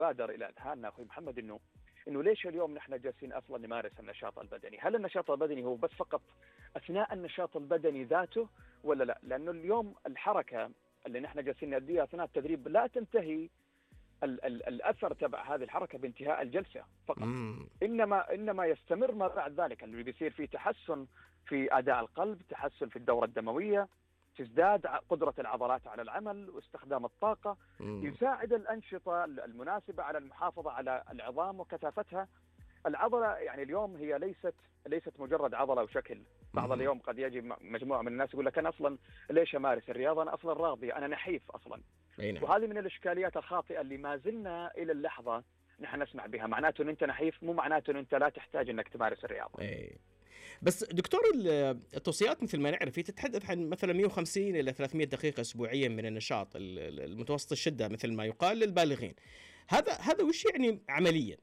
بادر الى اذهاننا اخوي محمد انه ليش اليوم نحن جالسين اصلا نمارس النشاط البدني؟ هل النشاط البدني هو بس فقط اثناء النشاط البدني ذاته ولا لا؟ لانه اليوم الحركه اللي نحن جالسين نأديها اثناء التدريب لا تنتهي الاثر تبع هذه الحركه بانتهاء الجلسه فقط، انما يستمر ما بعد ذلك، اللي بيصير فيه تحسن في اداء القلب، تحسن في الدوره الدمويه، تزداد قدره العضلات على العمل واستخدام الطاقه، يساعد الانشطه المناسبه على المحافظه على العظام وكثافتها. العضله يعني اليوم هي ليست مجرد عضله وشكل. بعض اليوم قد يجي مجموعه من الناس يقول لك انا اصلا ليش امارس الرياضه؟ انا اصلا راضي، انا نحيف اصلا. وهذه من الاشكاليات الخاطئه اللي ما زلنا الى اللحظه نحن نسمع بها. معناته ان انت نحيف مو معناته ان انت لا تحتاج انك تمارس الرياضه. بس دكتور، التوصيات مثل ما نعرف هي تتحدث عن مثلا 150 الى 300 دقيقه اسبوعيا من النشاط المتوسط الشده مثل ما يقال للبالغين. هذا وش يعني عمليا؟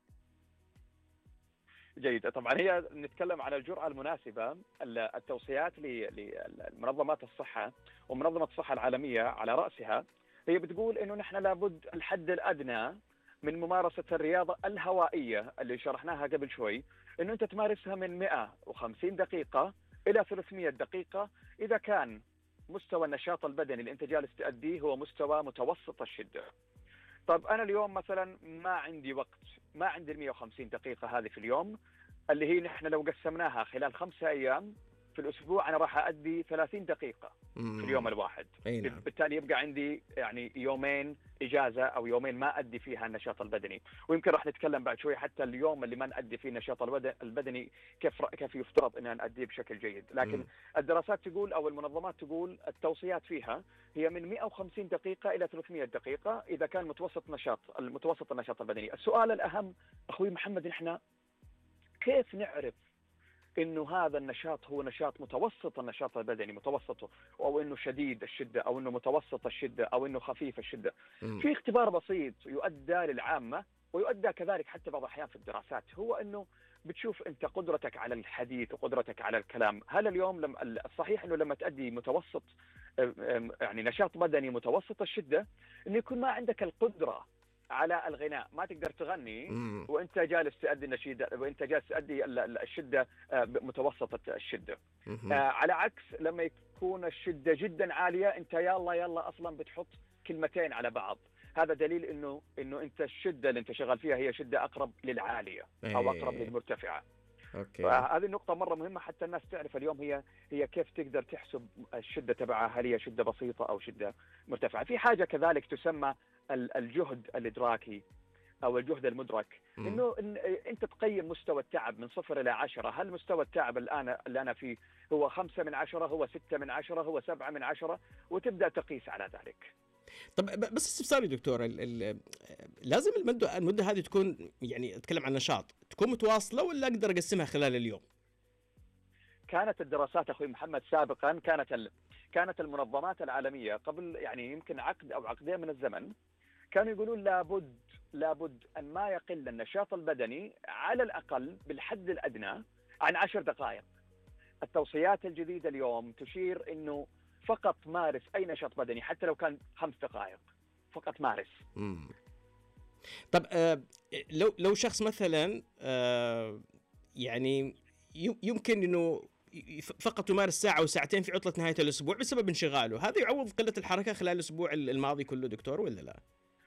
جيد. طبعا هي نتكلم على الجرعه المناسبه. التوصيات لمنظمات الصحه ومنظمه الصحه العالميه على راسها هي بتقول انه نحن لابد الحد الادنى من ممارسه الرياضه الهوائيه اللي شرحناها قبل شوي، انه انت تمارسها من 150 دقيقه الى 300 دقيقه اذا كان مستوى النشاط البدني اللي انت جالس تأديه هو مستوى متوسط الشده. طب انا اليوم مثلا ما عندي وقت، ما عندي ال 150 دقيقه هذه في اليوم، اللي هي نحن لو قسمناها خلال 5 ايام في الاسبوع انا راح أدي 30 دقيقه في اليوم الواحد. نعم. بالتالي يبقى عندي يعني يومين اجازه او يومين ما ادي فيها النشاط البدني. ويمكن راح نتكلم بعد شوي حتى اليوم اللي ما نادي فيه النشاط البدني كيف يفترض ان ناديه بشكل جيد. لكن الدراسات تقول او المنظمات تقول التوصيات فيها هي من 150 دقيقه الى 300 دقيقه اذا كان متوسط النشاط البدني. السؤال الاهم اخوي محمد، نحن كيف نعرف انه هذا النشاط هو نشاط متوسط النشاط البدني، متوسطه، او انه شديد الشده، او انه متوسط الشده، او انه خفيف الشده؟ في اختبار بسيط يؤدى للعامه ويؤدى كذلك حتى بعض الاحيان في الدراسات، هو انه بتشوف انت قدرتك على الحديث وقدرتك على الكلام. هل اليوم الصحيح انه لما تؤدي متوسط يعني نشاط بدني متوسط الشده انه يكون ما عندك القدره على الغناء، ما تقدر تغني وانت جالس تؤدي النشيد، وانت جالس تؤدي الشده متوسطه الشده. على عكس لما يكون الشده جدا عاليه انت يلا اصلا بتحط كلمتين على بعض، هذا دليل انه انت الشده اللي انت شغال فيها هي شده اقرب للعاليه او اقرب للمرتفعه. فهذه النقطة مرة مهمة حتى الناس تعرف اليوم هي كيف تقدر تحسب الشدة تبعها، هل هي شدة بسيطة أو شدة مرتفعة. في حاجة كذلك تسمى الجهد الإدراكي أو الجهد المدرك، إنه أنت تقيم مستوى التعب من 0 إلى 10، هل مستوى التعب اللي أنا فيه هو 5 من 10، هو 6 من 10، هو 7 من 10، وتبدأ تقيس على ذلك. طب بس استفساري دكتور، لازم المدة هذه تكون، يعني اتكلم عن نشاط، تكون متواصلة ولا اقدر اقسمها خلال اليوم؟ كانت الدراسات اخوي محمد سابقا كانت المنظمات العالمية قبل يعني يمكن عقد او عقدين من الزمن كانوا يقولون لابد ان ما يقل النشاط البدني على الاقل بالحد الادنى عن 10 دقائق. التوصيات الجديدة اليوم تشير انه فقط مارس اي نشاط بدني حتى لو كان 5 دقائق فقط مارس. طب لو شخص مثلا يعني يمكن انه فقط يمارس ساعة أو ساعتين في عطلة نهاية الأسبوع بسبب انشغاله، هذا يعوض قلة الحركة خلال الأسبوع الماضي كله دكتور ولا لا؟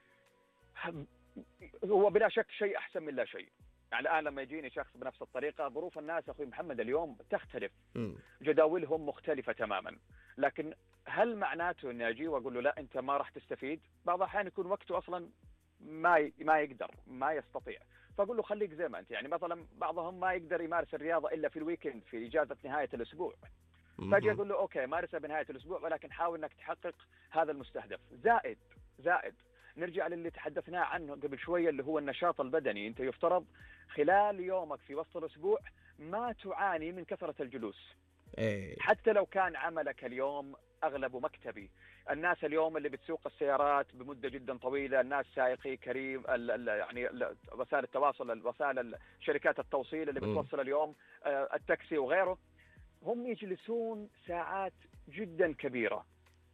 هو بلا شك شيء أحسن من لا شيء. يعني الآن لما يجيني شخص بنفس الطريقة، ظروف الناس أخوي محمد اليوم تختلف، جداولهم مختلفة تماما، لكن هل معناته أني أجي وأقول له لا أنت ما راح تستفيد؟ بعض الأحيان يكون وقته أصلا ما يقدر، ما يستطيع، فأقول له خليك زي ما أنت. يعني مثلا بعضهم ما يقدر يمارس الرياضة إلا في الويكند في إجازة نهاية الأسبوع، فأجي أقول له أوكي مارسها بنهاية الأسبوع ولكن حاول أنك تحقق هذا المستهدف. زائد نرجع للي تحدثناه عنه قبل شوية اللي هو النشاط البدني. أنت يفترض خلال يومك في وسط الأسبوع ما تعاني من كثرة الجلوس، حتى لو كان عملك اليوم أغلبه مكتبي. الناس اليوم اللي بتسوق السيارات بمدة جدا طويلة، الناس سائقي كريم يعني وسائل التواصل، وسائل شركات التوصيل اللي بتوصل اليوم التاكسي وغيره، هم يجلسون ساعات جدا كبيرة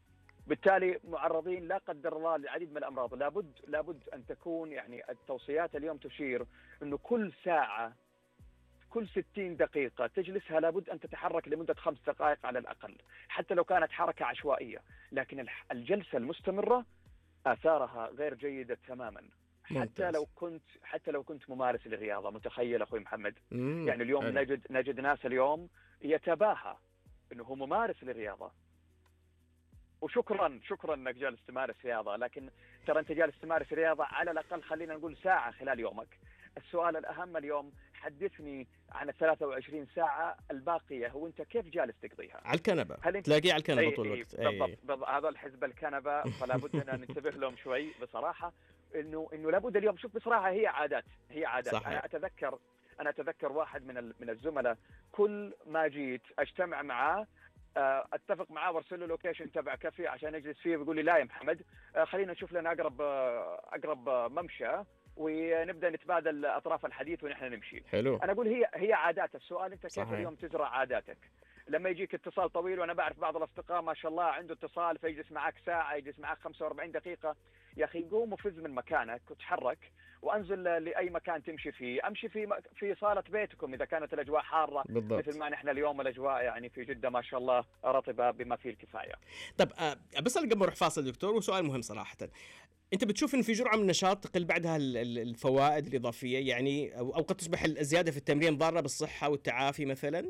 بالتالي معرضين لا قدر الله للعديد من الامراض. لابد ان تكون يعني التوصيات اليوم تشير انه كل ساعه، كل 60 دقيقة تجلسها لابد أن تتحرك لمدة 5 دقائق على الأقل، حتى لو كانت حركة عشوائية. لكن الجلسة المستمرة آثارها غير جيدة تماما. حتى لو كنت ممارس للرياضة. متخيل أخوي محمد؟ يعني اليوم نجد ناس اليوم يتباهى أنه هو ممارس للرياضة، وشكرا انك جالس تمارس رياضة، لكن ترى انت جالس تمارس رياضة على الأقل خلينا نقول ساعة خلال يومك. السؤال الأهم اليوم، حدثني عن 23 ساعة الباقية، هو أنت كيف جالس تقضيها؟ على الكنبة، تلاقيه على الكنبة طول الوقت. بالضبط. هذا الحزب الكنبة، فلا بد أن ننتبه لهم شوي بصراحة. إنه لابد اليوم، شوف بصراحة هي عادات. صحيح. أنا أتذكر واحد من الزملاء، كل ما جيت أجتمع معاه اتفق معاه وارسل له لوكيشن تبع كافي عشان اجلس فيه، بيقول لي لا يا محمد خلينا نشوف لنا اقرب ممشى ونبدا نتبادل اطراف الحديث ونحن نمشي. حلو. انا اقول هي عادات. السؤال انت كيف اليوم تزرع عاداتك؟ لما يجيك اتصال طويل، وانا بعرف بعض الاصدقاء ما شاء الله عنده اتصال فيجلس معك ساعه، يجلس معك 45 دقيقه. يا اخي قوم وفز من مكانك وتحرك وانزل لاي مكان تمشي فيه. امشي في صاله بيتكم اذا كانت الاجواء حاره. بالضبط. مثل ما نحن اليوم الاجواء يعني في جده ما شاء الله رطبه بما فيه الكفايه. طب بس قبل ما اروح فاصل دكتور، وسؤال مهم صراحه، انت بتشوف ان في جرعه من النشاط تقل بعدها الفوائد الاضافيه، يعني او قد تصبح الزياده في التمرين ضاره بالصحه والتعافي مثلا؟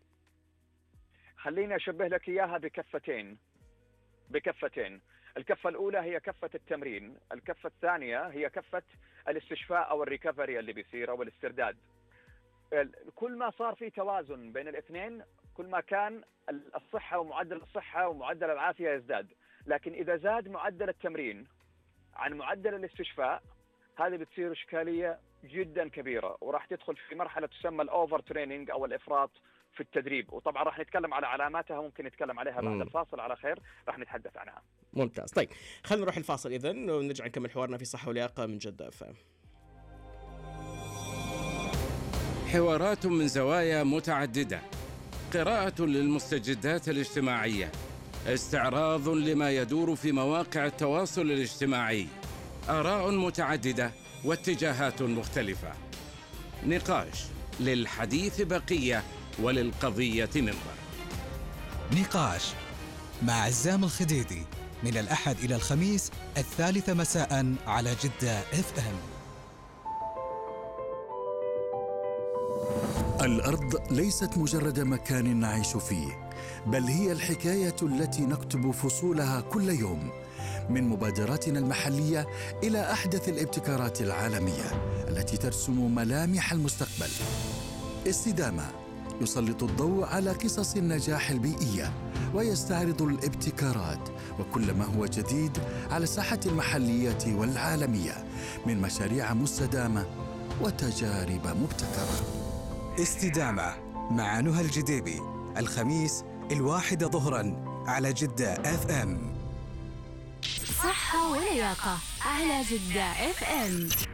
خليني اشبه لك اياها بكفتين. الكفه الاولى هي كفه التمرين، الكفه الثانيه هي كفه الاستشفاء او الريكفري اللي بيصير او الاسترداد. كل ما صار في توازن بين الاثنين كل ما كان الصحه ومعدل الصحه ومعدل العافيه يزداد. لكن اذا زاد معدل التمرين عن معدل الاستشفاء، هذه بتصير اشكاليه جدا كبيره، وراح تدخل في مرحله تسمى الاوفر تريننج او الافراط في التدريب. وطبعا راح نتكلم على علاماتها، ممكن نتكلم عليها بعد الفاصل على خير، راح نتحدث عنها. ممتاز. طيب خلينا نروح الفاصل اذن ونرجع نكمل حوارنا في صحة ولياقة من جدة FM. حوارات من زوايا متعددة، قراءة للمستجدات الاجتماعية، استعراض لما يدور في مواقع التواصل الاجتماعي، آراء متعددة واتجاهات مختلفة، نقاش للحديث بقية وللقضية منظر. نقاش مع عزام الخديدي من الأحد إلى الخميس 3 مساء على جدة FM. الأرض ليست مجرد مكان نعيش فيه، بل هي الحكاية التي نكتب فصولها كل يوم، من مبادراتنا المحلية إلى أحدث الابتكارات العالمية التي ترسم ملامح المستقبل. استدامة يسلط الضوء على قصص النجاح البيئية ويستعرض الابتكارات وكل ما هو جديد على الساحة المحلية والعالمية من مشاريع مستدامة وتجارب مبتكرة. استدامة مع نهى الجديبي، الخميس 1 ظهرا على جدة FM. صحة ولياقة على جدة FM.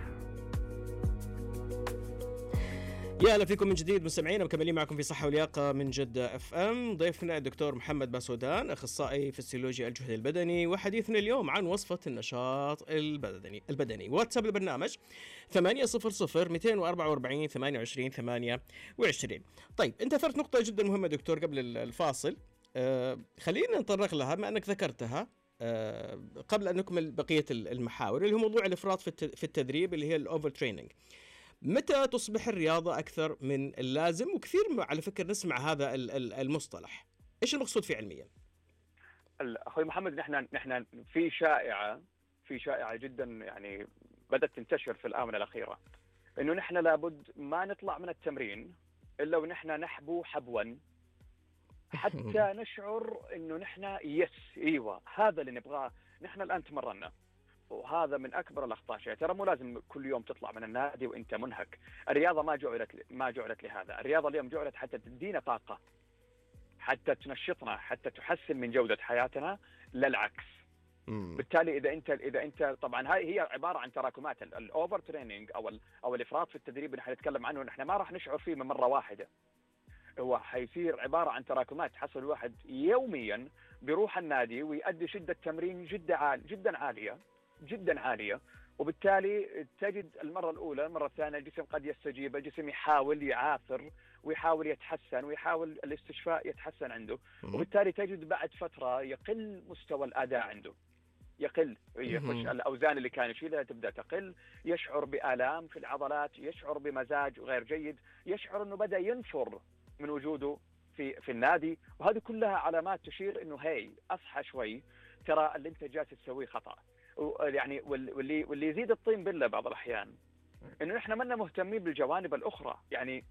يا اهلا فيكم من جديد مستمعينا، مكملين معكم في صحة ولياقة من جدة FM. ضيفنا الدكتور محمد باسودان، اخصائي فسيولوجيا الجهد البدني، وحديثنا اليوم عن وصفة النشاط البدني. واتساب البرنامج 800 244 28 28. طيب انت اثرت نقطة جدا مهمة دكتور قبل الفاصل، خلينا نتطرق لها ما انك ذكرتها قبل ان نكمل بقية المحاور، اللي هو موضوع الافراط في التدريب اللي هي الاوفر تريننج. متى تصبح الرياضة أكثر من اللازم؟ وكثير على فكرة نسمع هذا المصطلح، إيش المقصود فيه علميا؟ أخوي محمد، نحن في شائعة جدا يعني بدأت تنتشر في الآونة الأخيرة، إنه نحن لابد ما نطلع من التمرين إلا ونحن نحبو حبوا حتى نشعر إنه نحن أيوة هذا اللي نبغاه. نحن الآن تمرنا، وهذا من اكبر الاخطاء. ترى مو لازم كل يوم تطلع من النادي وانت منهك. الرياضه ما جعلت لهذا. الرياضه اليوم جعلت حتى تدينا طاقه، حتى تنشطنا، حتى تحسن من جوده حياتنا، لا العكس. بالتالي اذا انت طبعا هاي هي عباره عن تراكمات. الاوفر تريننج او الافراط في التدريب اللي نتكلم عنه، نحن ما راح نشعر فيه من مره واحده. هو حيصير عباره عن تراكمات تحصل الواحد يوميا بيروح النادي ويؤدي شده تمرين جدا عاليه جدا عاليه، وبالتالي تجد المره الاولى المره الثانيه الجسم قد يستجيب، الجسم يحاول يعافر ويحاول يتحسن ويحاول الاستشفاء يتحسن عنده، وبالتالي تجد بعد فتره يقل مستوى الاداء عنده، يقل، يخش الاوزان اللي كان يشيلها تبدا تقل، يشعر بالام في العضلات، يشعر بمزاج غير جيد، يشعر انه بدا ينفر من وجوده في النادي، وهذه كلها علامات تشير انه هي اصحى شوي، ترى اللي انت جالس تسويه خطا. يعني واللي يزيد الطين بله بعض الاحيان انه احنا منا مهتمين بالجوانب الاخرى. يعني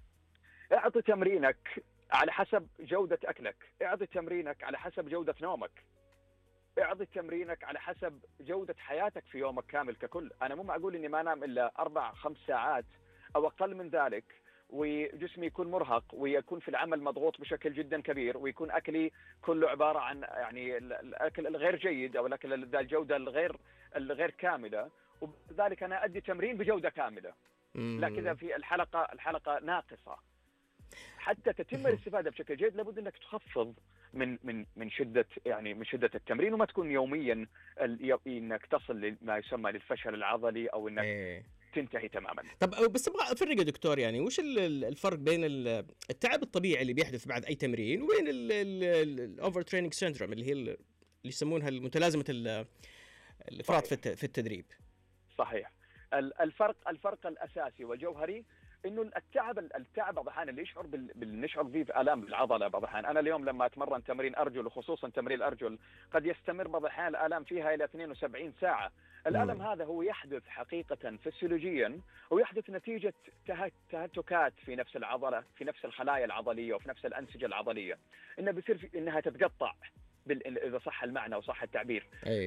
اعطي تمرينك على حسب جوده اكلك، اعطي تمرينك على حسب جوده نومك، اعطي تمرينك على حسب جودة حياتك في يومك كامل ككل. أنا مو معقول إني ما أنام إلا 4-5 ساعات أو أقل من ذلك، وجسمي يكون مرهق ويكون في العمل مضغوط بشكل جدا كبير، ويكون أكلي كله عبارة عن يعني الأكل الغير جيد أو الأكل ذا الجودة الغير كاملة، وبذلك أنا أدي تمرين بجودة كاملة، لا كذا في الحلقة ناقصة. حتى تتم الاستفادة بشكل جيد لابد أنك تخفض من شدة التمرين، وما تكون يوميا انك تصل لما يسمى للفشل العضلي او انك تنتهي تماما. طب بس ابغى افرق يا دكتور، يعني وش الفرق بين التعب الطبيعي اللي بيحدث بعد اي تمرين وبين الاوفر تريننج سيندروم اللي هي اللي يسمونها متلازمة الافراط في التدريب؟ صحيح. الفرق الاساسي والجوهري انه التعب بعض الاحيان اللي نشعر فيه بالام بالعضله. بعض الاحيان انا اليوم لما اتمرن تمرين ارجل، وخصوصا تمرين الارجل، قد يستمر بعض الاحيان الالام فيها الى 72 ساعه. الالم هذا هو يحدث حقيقه فسيولوجيا، ويحدث نتيجه تهتكات في نفس العضله، في نفس الخلايا العضليه وفي نفس الانسجه العضليه، انها بيصير انها تتقطع اذا صح المعنى وصح التعبير.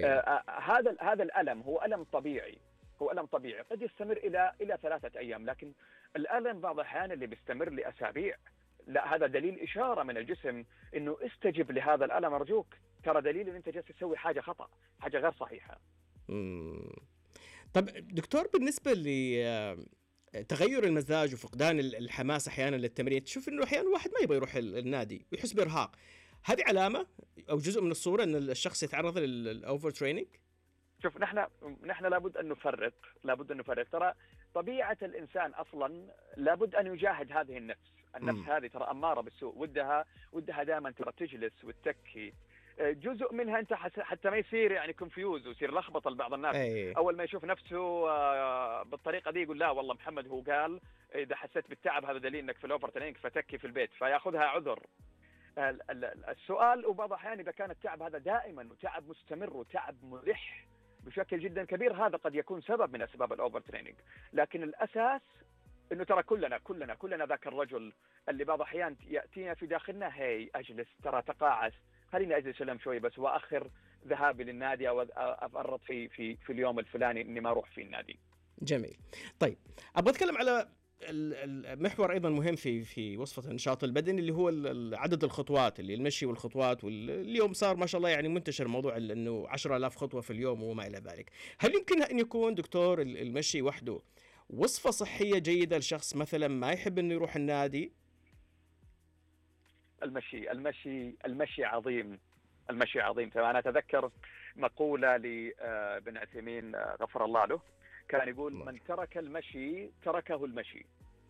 هذا الالم هو الم طبيعي، قد يستمر الى 3 ايام، لكن الالم بعض الاحيان اللي بيستمر لاسابيع، لا هذا دليل اشاره من الجسم انه استجب لهذا الالم ارجوك، ترى دليل ان انت جالس تسوي حاجه خطا، حاجه غير صحيحه. طب دكتور، بالنسبه لتغير المزاج وفقدان الحماس احيانا للتمرين، تشوف انه احيانا الواحد ما يبغى يروح النادي ويحس بارهاق، هذه علامه او جزء من الصوره ان الشخص يتعرض للاوفر تريننج؟ شوف، نحن لابد ان نفرق. ترى طبيعه الانسان اصلا لابد ان يجاهد هذه النفس هذه ترى اماره بالسوء، ودها دائما ترى تجلس وتتكي. جزء منها انت حتى ما يصير يعني كونفيوز ويصير لخبطه لبعض الناس. اول ما يشوف نفسه بالطريقه دي يقول لا والله محمد هو قال اذا حسيت بالتعب هذا دليل انك في الاوفر تريننج، فتكي في البيت، فياخذها عذر. السؤال، وبعض الاحيان اذا كان التعب هذا دائما وتعب مستمر وتعب ملح بشكل جدا كبير، هذا قد يكون سبب من اسباب الاوفر تريننج. لكن الاساس انه ترى كلنا ذاك الرجل اللي بعض الاحيان ياتينا في داخلنا، هي اجلس، ترى تقاعس، خليني اجلس الم شوي بس واخر ذهابي للنادي او افرط في اليوم الفلاني اني ما اروح في النادي. جميل. طيب ابغى اتكلم على المحور ايضا مهم في وصفه النشاط البدني، اللي هو عدد الخطوات، اللي المشي والخطوات، واليوم صار ما شاء الله يعني منتشر موضوع انه 10,000 خطوه في اليوم وما الى ذلك. هل يمكن ان يكون دكتور المشي وحده وصفه صحيه جيده لشخص مثلا ما يحب انه يروح النادي؟ المشي عظيم. انا اتذكر مقوله لابن عثيمين غفر الله له، كان يقول من ترك المشي تركه المشي.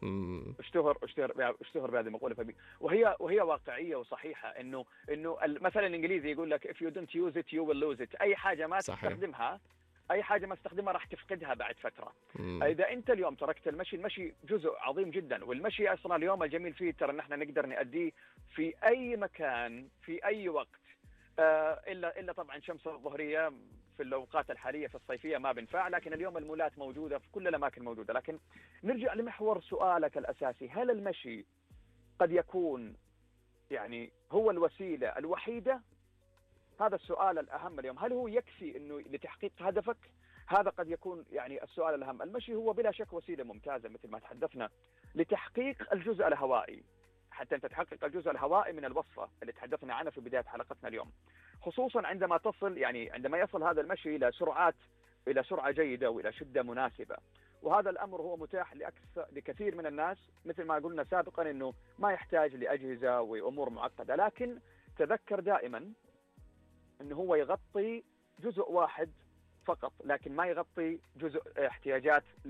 اشتهر بهذه المقولة، وهي واقعية وصحيحة. انه مثلا الانجليزي يقول لك if you don't use it you will lose it. اي حاجة ما تستخدمها راح تفقدها بعد فترة. اذا انت اليوم تركت المشي جزء عظيم جدا، والمشي اصلا اليوم الجميل فيه ترى ان احنا نقدر نأديه في اي مكان في اي وقت، الا طبعا شمس الظهرية في الأوقات الحالية في الصيفية ما بنفع، لكن اليوم المولات موجودة في كل الأماكن موجودة. لكن نرجع لمحور سؤالك الأساسي، هل المشي قد يكون يعني هو الوسيلة الوحيدة؟ هذا السؤال الأهم اليوم. هل هو يكفي إنه لتحقيق هدفك؟ هذا قد يكون يعني السؤال الأهم. المشي هو بلا شك وسيلة ممتازة مثل ما تحدثنا لتحقيق الجزء الهوائي، حتى أنت تحقق الجزء الهوائي من الوصفة اللي تحدثنا عنها في بداية حلقتنا اليوم، خصوصا عندما يصل هذا المشي إلى سرعة جيدة وإلى شدة مناسبة. وهذا الأمر هو متاح لكثير من الناس، مثل ما قلنا سابقا أنه ما يحتاج لأجهزة وأمور معقدة، لكن تذكر دائما أنه هو يغطي جزء واحد فقط، لكن ما يغطي جزء احتياجات